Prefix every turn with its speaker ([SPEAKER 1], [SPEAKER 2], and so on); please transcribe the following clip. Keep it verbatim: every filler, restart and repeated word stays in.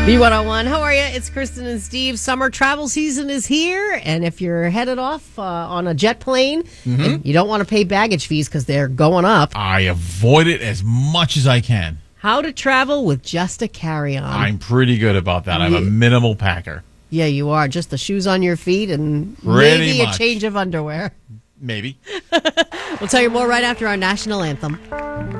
[SPEAKER 1] B one oh one, how are you? It's Kristen and Steve. Summer travel season is here, and if you're headed off uh, on a jet plane,
[SPEAKER 2] Mm-hmm.
[SPEAKER 1] and you don't want to pay baggage fees because they're going up.
[SPEAKER 2] I avoid it as much as I can.
[SPEAKER 1] How to travel with just a carry-on.
[SPEAKER 2] I'm pretty good about that. I'm a
[SPEAKER 1] Yeah.
[SPEAKER 2] minimal packer.
[SPEAKER 1] Yeah, you are. Just the shoes on your feet and
[SPEAKER 2] Pretty
[SPEAKER 1] maybe
[SPEAKER 2] much.
[SPEAKER 1] a change of underwear.
[SPEAKER 2] Maybe.
[SPEAKER 1] We'll tell you more right after our national anthem.